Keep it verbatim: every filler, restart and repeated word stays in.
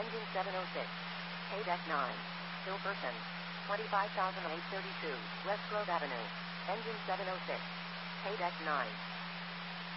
Engine seven oh six. Paydeck nine. Hilperson. twenty-five thousand eight hundred thirty-two, West Grove Avenue. Engine seven oh six. Paydeck nine.